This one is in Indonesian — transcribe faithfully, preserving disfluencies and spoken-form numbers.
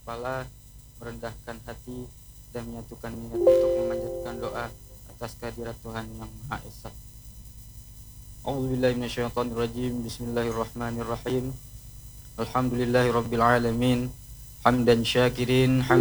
kepala, merendahkan hati, dan menyatukan niat untuk memanjatkan doa atas kehadirat Tuhan yang Maha Esa. A'udzubillahi minasyaitonirrajim. Bismillahirrahmanirrahim. Alhamdulillahirabbil alamin. Hamdan syakirin.